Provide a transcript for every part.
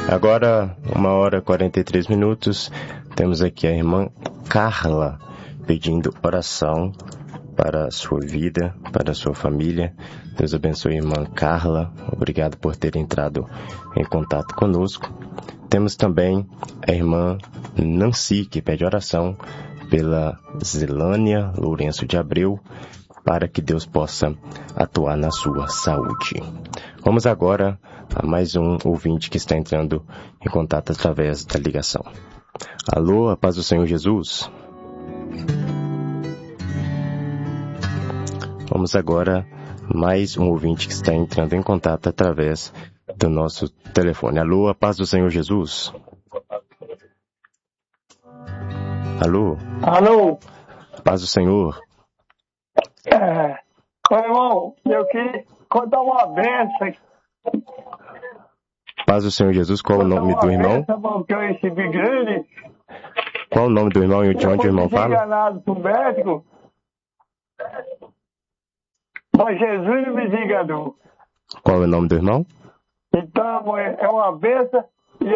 Agora, 1h43, temos aqui a irmã Carla pedindo oração para a sua vida, para a sua família. Deus abençoe a irmã Carla. Obrigado por ter entrado em contato conosco. Temos também a irmã Nancy, que pede oração pela Zelânia Lourenço de Abreu, para que Deus possa atuar na sua saúde. Vamos agora a mais um ouvinte que está entrando em contato através da ligação. Alô, a paz do Senhor Jesus. Vamos agora mais um ouvinte que está entrando em contato através do nosso telefone. Alô, a paz do Senhor Jesus. Alô? Alô? Paz do Senhor. Irmão, eu queria contar uma benção. Paz do Senhor Jesus, qual o nome do irmão? Benção, que eu recebi grande. Qual o nome do irmão e de onde o irmão fala? Eu fui enganado por médico, mas Jesus me desenganou. Qual é o nome do irmão? Então, é uma benção e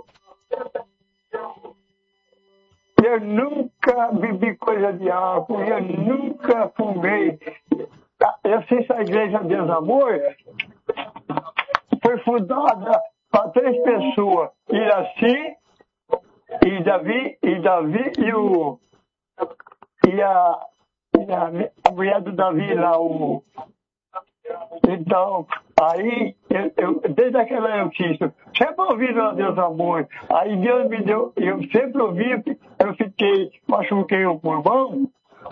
eu nunca bebi coisa de álcool, eu nunca fumei. Eu assisto a Igreja Deus Amor, foi fundada para 3 pessoas, Iraci, e Davi e a mulher do Davi lá, Então, aí, desde aquela notícia, sempre ouvindo a Deus Amor, aí Deus me deu, eu sempre ouvi, eu machuquei o pulmão,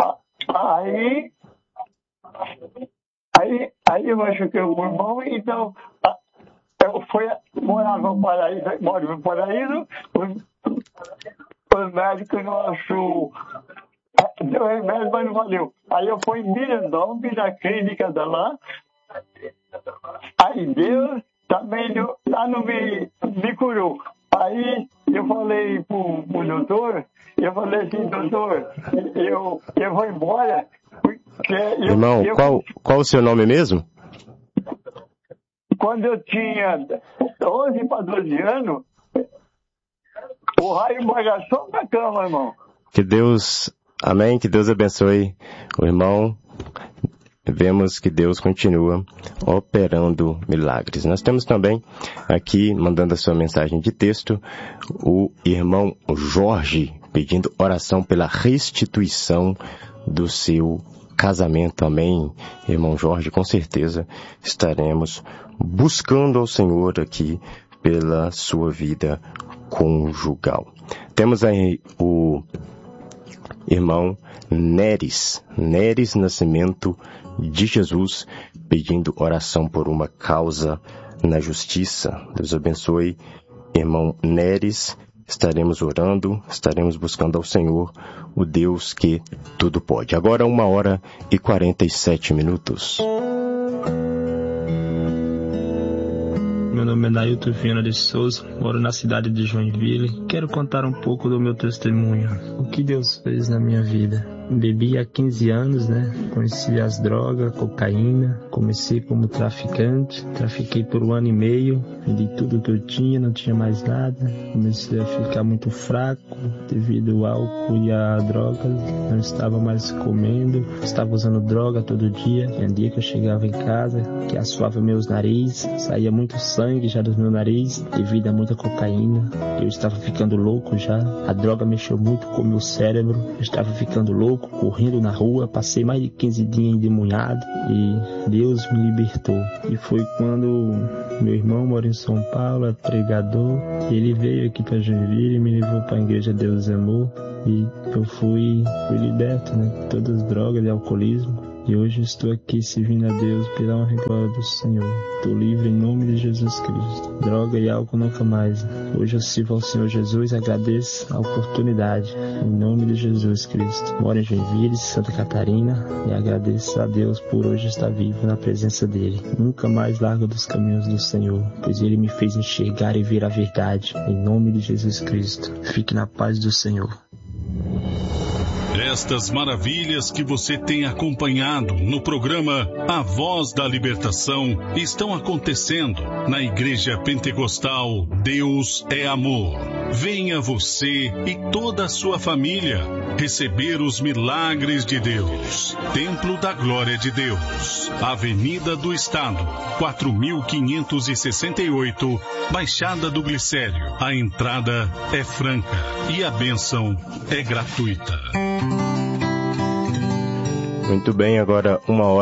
aí eu machuquei o pulmão, então, eu morava no Paraíso, moro no Paraíso, os médicos não achou, deu remédio, mas não valeu. Aí eu fui em Mirandão, na clínica da lá, aí Deus também lá não me curou. Aí eu falei pro doutor, eu falei assim, doutor, eu vou embora. Irmão, qual o seu nome mesmo? Quando eu tinha 11 para 12 anos, o raio bagaçou na cama, irmão. Que Deus, amém, que Deus abençoe o irmão. Vemos que Deus continua operando milagres. Nós temos também aqui, mandando a sua mensagem de texto, o irmão Jorge, pedindo oração pela restituição do seu casamento. Amém, irmão Jorge, com certeza estaremos buscando ao Senhor aqui pela sua vida conjugal. Temos aí o irmão Neres Nascimento de Jesus, pedindo oração por uma causa na justiça. Deus abençoe, irmão Neres. Estaremos orando, estaremos buscando ao Senhor, o Deus que tudo pode. Agora 1h47. Meu nome é Nailton Viana de Souza, moro na cidade de Joinville. Quero contar um pouco do meu testemunho. O que Deus fez na minha vida. Bebi há 15 anos, Conheci as drogas, cocaína. Comecei como traficante. Trafiquei por 1 ano e meio. Vendi tudo que eu tinha, não tinha mais nada. Comecei a ficar muito fraco devido ao álcool e a drogas. Não estava mais comendo. Estava usando droga todo dia. Tinha dia que eu chegava em casa, que assoava meus narizes. Saía muito sangue já do meu nariz devido a muita cocaína. Eu estava ficando louco já. A droga mexeu muito com o meu cérebro. Eu estava ficando louco, correndo na rua, passei mais de 15 dias endemoniado e Deus me libertou. E foi quando meu irmão mora em São Paulo, é pregador, ele veio aqui para Joinville e me levou para a Igreja Deus Amor e eu fui liberto, de todas as drogas e alcoolismo. E hoje estou aqui servindo a Deus pela honra e glória do Senhor. Estou livre em nome de Jesus Cristo. Droga e álcool nunca mais. Hoje eu sirvo ao Senhor Jesus e agradeço a oportunidade. Em nome de Jesus Cristo. Moro em Joinville, Santa Catarina. E agradeço a Deus por hoje estar vivo na presença dEle. Nunca mais largo dos caminhos do Senhor, pois Ele me fez enxergar e ver a verdade. Em nome de Jesus Cristo. Fique na paz do Senhor. estas maravilhas que você tem acompanhado no programa A Voz da Libertação estão acontecendo na Igreja Pentecostal Deus é Amor. Venha você e toda a sua família receber os milagres de Deus. Templo da Glória de Deus, Avenida do Estado, 4568, Baixada do Glicério. A entrada é franca e a bênção é gratuita. Muito bem, agora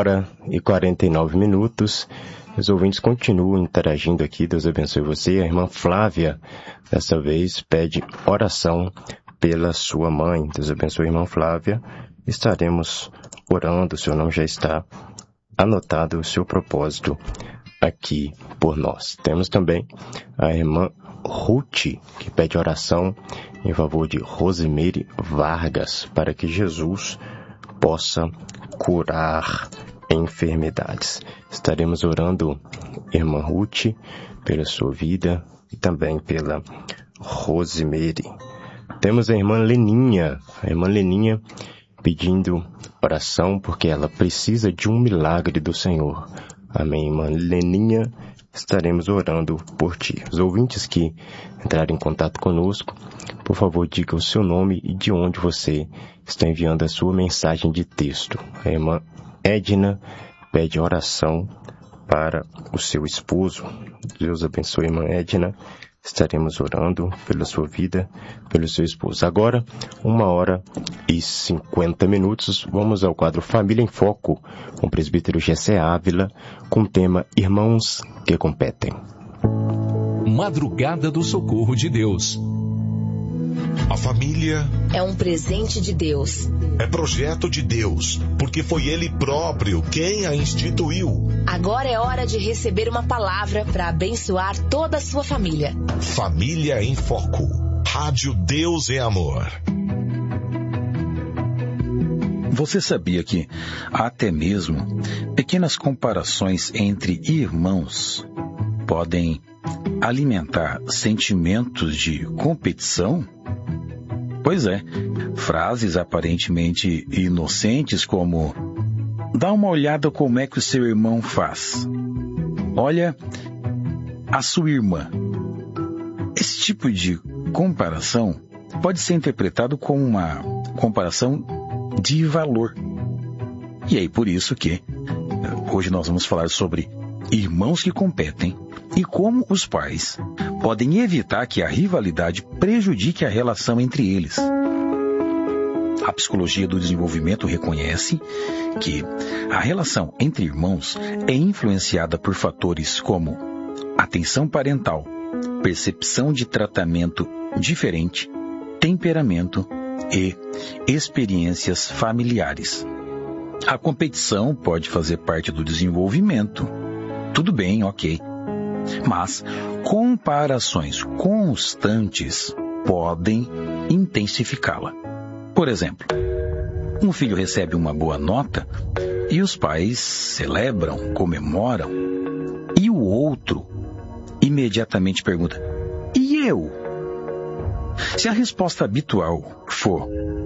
1h49. Os ouvintes continuam interagindo aqui, Deus abençoe você. A irmã Flávia, dessa vez, pede oração pela sua mãe. Deus abençoe, irmã Flávia. Estaremos orando, o seu nome já está anotado, o seu propósito aqui por nós. Temos também a irmã Ruth, que pede oração em favor de Rosemary Vargas, para que Jesus possa curar enfermidades. Estaremos orando, irmã Ruth, pela sua vida e também pela Rosemary. Temos a irmã Leninha pedindo oração porque ela precisa de um milagre do Senhor. Amém, irmã Leninha, estaremos orando por ti. Os ouvintes que entrarem em contato conosco, por favor, diga o seu nome e de onde você está enviando a sua mensagem de texto. A irmã Edna pede oração para o seu esposo. Deus abençoe, irmã Edna. Estaremos orando pela sua vida, pelo seu esposo. Agora, 1h50. Vamos ao quadro Família em Foco, com o presbítero Gessé Ávila, com o tema Irmãos que Competem. Madrugada do Socorro de Deus. A família é um presente de Deus. É projeto de Deus, porque foi Ele próprio quem a instituiu. Agora é hora de receber uma palavra para abençoar toda a sua família. Família em Foco. Rádio Deus é Amor. Você sabia que até mesmo pequenas comparações entre irmãos podem alimentar sentimentos de competição? Pois é, frases aparentemente inocentes como: dá uma olhada como é que o seu irmão faz. Olha a sua irmã. Esse tipo de comparação pode ser interpretado como uma comparação de valor. E aí por isso que hoje nós vamos falar sobre irmãos que competem e como os pais podem evitar que a rivalidade prejudique a relação entre eles. A psicologia do desenvolvimento reconhece que a relação entre irmãos é influenciada por fatores como atenção parental, percepção de tratamento diferente, temperamento e experiências familiares. A competição pode fazer parte do desenvolvimento. Tudo bem, ok. Mas comparações constantes podem intensificá-la. Por exemplo, um filho recebe uma boa nota e os pais celebram, comemoram, e o outro imediatamente pergunta: e eu? Se a resposta habitual for: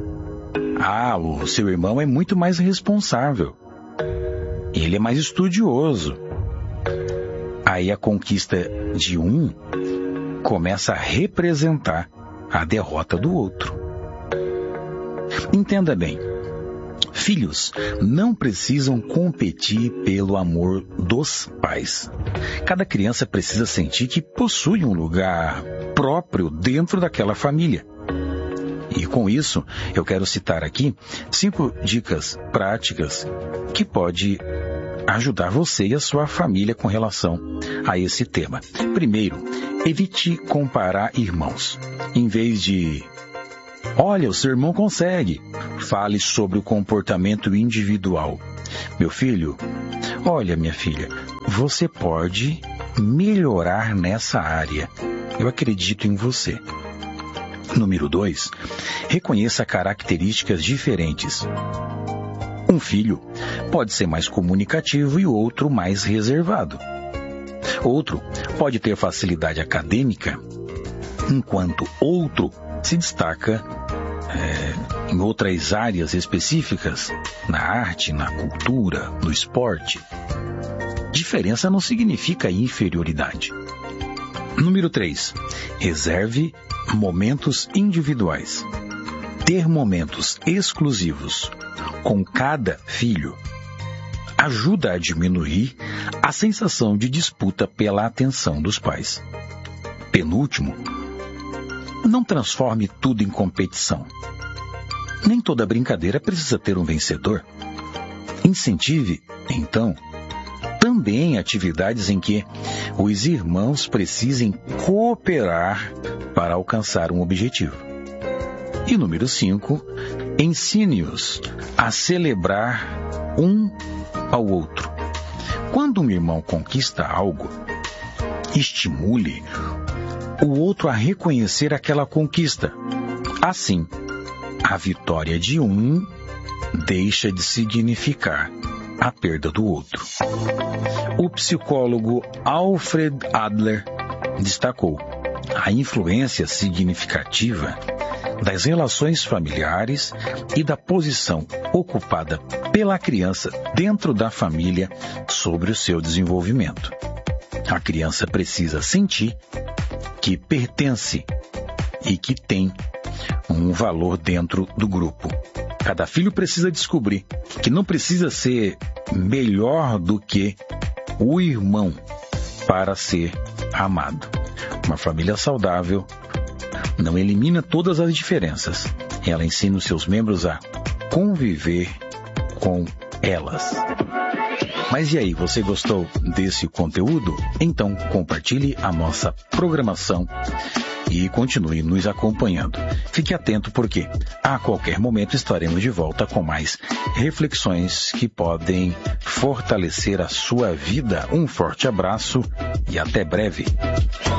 o seu irmão é muito mais responsável, ele é mais estudioso, aí a conquista de um começa a representar a derrota do outro. Entenda bem, filhos não precisam competir pelo amor dos pais. Cada criança precisa sentir que possui um lugar próprio dentro daquela família. E com isso, eu quero citar aqui 5 dicas práticas que pode ajudar você e a sua família com relação a esse tema. Primeiro, evite comparar irmãos. Em vez de: olha, o seu irmão consegue, fale sobre o comportamento individual. Meu filho, olha, minha filha, você pode melhorar nessa área. Eu acredito em você. Número 2, reconheça características diferentes. Um filho pode ser mais comunicativo e o outro mais reservado. Outro pode ter facilidade acadêmica, enquanto outro se destaca em outras áreas específicas, na arte, na cultura, no esporte. Diferença não significa inferioridade. Número 3. Reserve momentos individuais. Ter momentos exclusivos com cada filho ajuda a diminuir a sensação de disputa pela atenção dos pais. Penúltimo, não transforme tudo em competição. Nem toda brincadeira precisa ter um vencedor. Incentive, então, também atividades em que os irmãos precisem cooperar para alcançar um objetivo. E número 5, ensine-os a celebrar um ao outro. Quando um irmão conquista algo, estimule o outro a reconhecer aquela conquista. Assim, a vitória de um deixa de significar a perda do outro. O psicólogo Alfred Adler destacou a influência significativa das relações familiares e da posição ocupada pela criança dentro da família sobre o seu desenvolvimento. A criança precisa sentir que pertence e que tem um valor dentro do grupo. Cada filho precisa descobrir que não precisa ser melhor do que o irmão para ser amado. Uma família saudável não elimina todas as diferenças. Ela ensina os seus membros a conviver com elas. Mas e aí, você gostou desse conteúdo? Então compartilhe a nossa programação e continue nos acompanhando. Fique atento porque a qualquer momento estaremos de volta com mais reflexões que podem fortalecer a sua vida. Um forte abraço e até breve.